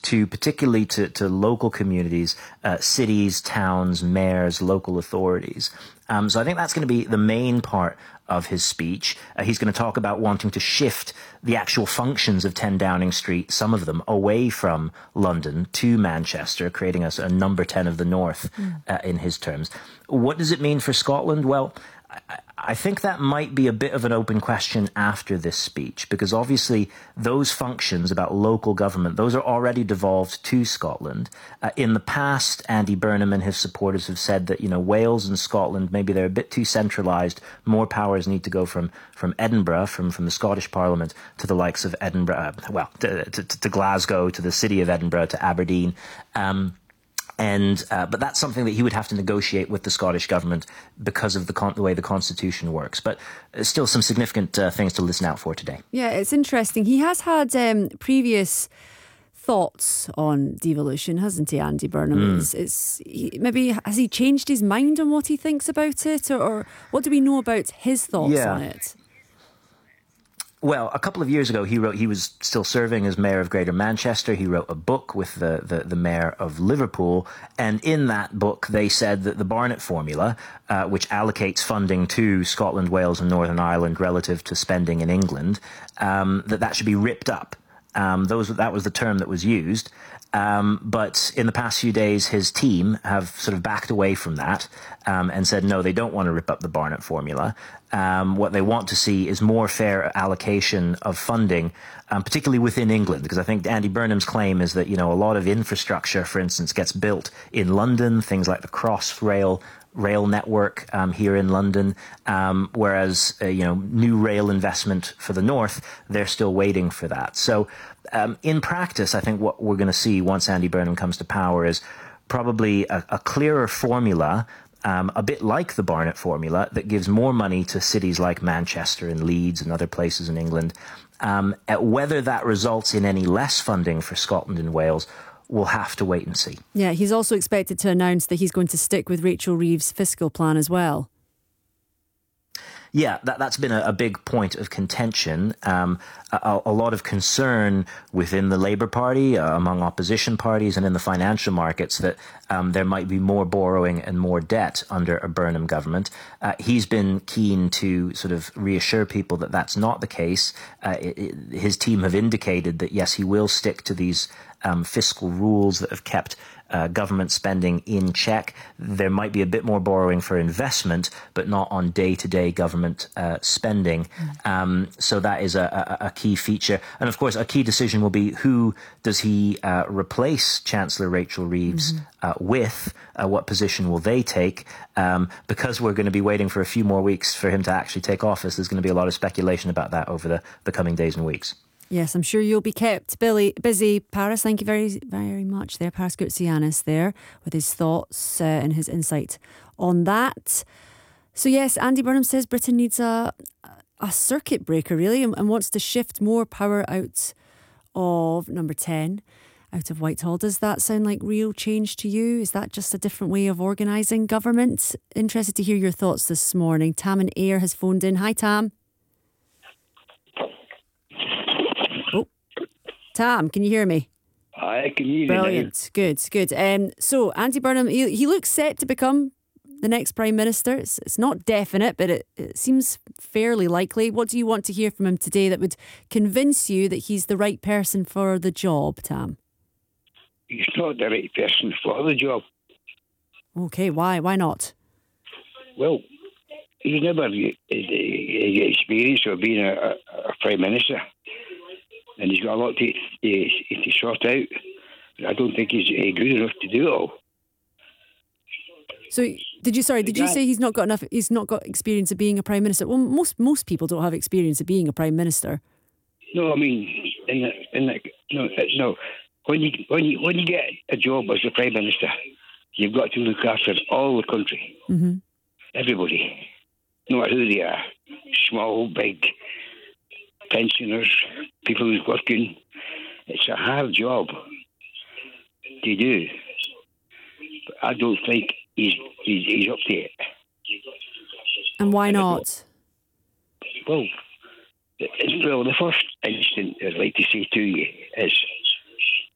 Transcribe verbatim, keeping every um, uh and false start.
to particularly to, to local communities, uh, cities, towns, mayors, local authorities. Um, so I think that's going to be the main part of his speech. Uh, he's going to talk about wanting to shift the actual functions of ten Downing Street, some of them, away from London to Manchester, creating us a number ten of the North, mm. uh, in his terms. What does it mean for Scotland? Well, I, I think that might be a bit of an open question after this speech, because obviously those functions about local government, those are already devolved to Scotland. Uh, in the past, Andy Burnham and his supporters have said that, you know, Wales and Scotland, maybe they're a bit too centralised. More powers need to go from, from Edinburgh, from, from the Scottish Parliament, to the likes of Edinburgh, uh, well, to, to, to Glasgow, to the city of Edinburgh, to Aberdeen. Um, And uh, but that's something that he would have to negotiate with the Scottish government because of the, con- the way the constitution works. But uh, still some significant uh, things to listen out for today. Yeah, it's interesting. He has had um, previous thoughts on devolution, hasn't he, Andy Burnham? Mm. It's, it's he, maybe has he changed his mind on what he thinks about it, or, or what do we know about his thoughts yeah. on it? Well, a couple of years ago, he wrote. He was still serving as mayor of Greater Manchester. He wrote a book with the, the, the mayor of Liverpool, and in that book, they said that the Barnett formula, uh, which allocates funding to Scotland, Wales, and Northern Ireland relative to spending in England, um, that that should be ripped up. Um, those that was the term that was used. Um, but in the past few days, his team have sort of backed away from that um, and said, no, they don't want to rip up the Barnett formula. Um, what they want to see is more fair allocation of funding, um, particularly within England, because I think Andy Burnham's claim is that, you know, a lot of infrastructure, for instance, gets built in London, things like the Crossrail rail network um, here in London, um, whereas, uh, you know, new rail investment for the North, they're still waiting for that. So um, in practice, I think what we're going to see once Andy Burnham comes to power is probably a, a clearer formula, um, a bit like the Barnett formula, that gives more money to cities like Manchester and Leeds and other places in England. Um, at whether that results in any less funding for Scotland and Wales, we'll have to wait and see. Yeah, he's also expected to announce that he's going to stick with Rachel Reeves' fiscal plan as well. Yeah, that, that's been a, a big point of contention. Um, a, a lot of concern within the Labour Party, uh, among opposition parties and in the financial markets that um, there might be more borrowing and more debt under a Burnham government. Uh, he's been keen to sort of reassure people that that's not the case. Uh, it, it, his team have indicated that, yes, he will stick to these um, fiscal rules that have kept Uh, government spending in check. There might be a bit more borrowing for investment, but not on day-to-day government uh, spending. Um, so that is a, a, a key feature. And of course, a key decision will be who does he uh, replace Chancellor Rachel Reeves mm-hmm. uh, with? Uh, what position will they take? Um, because we're going to be waiting for a few more weeks for him to actually take office, there's going to be a lot of speculation about that over the, the coming days and weeks. Yes, I'm sure you'll be kept Billy busy. Paris, thank you very, very much there. Paris Goutsianis there with his thoughts uh, and his insight on that. So yes, Andy Burnham says Britain needs a a circuit breaker really, and, and wants to shift more power out of number ten, out of Whitehall. Does that sound like real change to you? Is that just a different way of organising government? Interested to hear your thoughts this morning. Tam in Ayr has phoned in. Hi, Tam. Oh, Tam, can you hear me? I can hear you. Brilliant. Good, good. Um, so, Andy Burnham, he, he looks set to become the next Prime Minister. It's, it's not definite, but it, it seems fairly likely. What do you want to hear from him today that would convince you that he's the right person for the job, Tam? He's not the right person for the job. Okay, why? Why not? Well, he's never got experience of being a, a, a Prime Minister. And he's got a lot to, to, to sort out. I don't think he's uh, good enough to do it all. So, did you? Sorry, did you say he's not got enough? He's not got experience of being a prime minister. Well, most most people don't have experience of being a prime minister. No, I mean, in the, in the, no, no. When you when you when you get a job as a prime minister, you've got to look after all the country, mm-hmm. everybody, no matter who they are, small, big. Pensioners, people who's working. It's a hard job to do. But I don't think he's, he's, he's up to it. And why not? Well, well, the first instant I'd like to say to you is